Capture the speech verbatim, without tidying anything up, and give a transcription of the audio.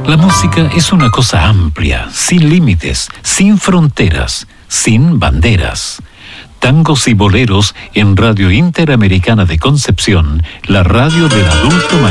La música es una cosa amplia, sin límites, sin fronteras, sin banderas. Tangos y boleros en Radio Interamericana de Concepción, la radio del adulto mayor.